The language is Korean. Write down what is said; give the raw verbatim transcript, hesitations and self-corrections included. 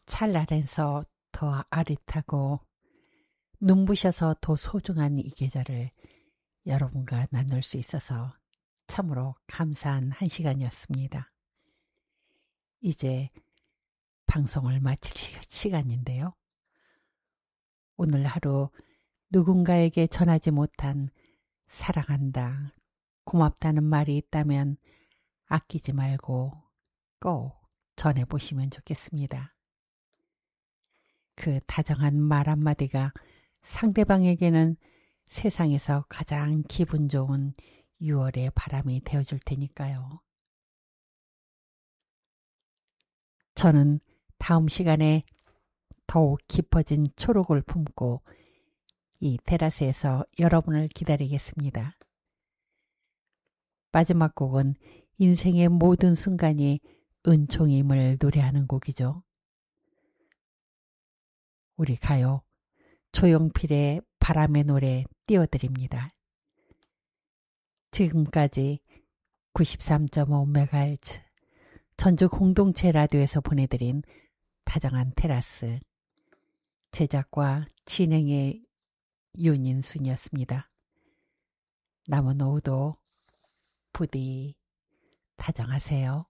찰나해서 더 아릿하고 눈부셔서 더 소중한 이 계절을 여러분과 나눌 수 있어서 참으로 감사한 한 시간이었습니다. 이제 방송을 마칠 시간인데요. 오늘 하루 누군가에게 전하지 못한 사랑한다, 고맙다는 말이 있다면 아끼지 말고 꼭 전해보시면 좋겠습니다. 그 다정한 말 한마디가 상대방에게는 세상에서 가장 기분 좋은 유월의 바람이 되어줄 테니까요. 저는 다음 시간에 더욱 깊어진 초록을 품고 이 테라스에서 여러분을 기다리겠습니다. 마지막 곡은 인생의 모든 순간이 은총임을 노래하는 곡이죠. 우리 가요 조용필의 바람의 노래 띄워드립니다. 지금까지 구십삼 점 오 메가헤르츠 전주 공동체 라디오에서 보내드린 다정한 테라스 제작과 진행의 윤인순이었습니다. 남은 오후도 부디 다정하세요.